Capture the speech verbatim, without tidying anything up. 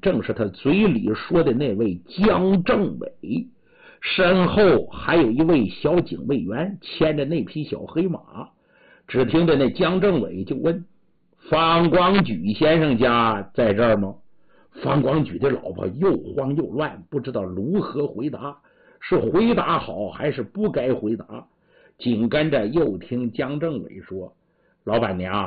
正是他嘴里说的那位江政委，身后还有一位小警卫员牵着那匹小黑马。只听着那江政委就问：方广举先生家在这儿吗？方广举的老婆又慌又乱，不知道如何回答，是回答好还是不该回答。紧跟着又听江政委说：老板娘，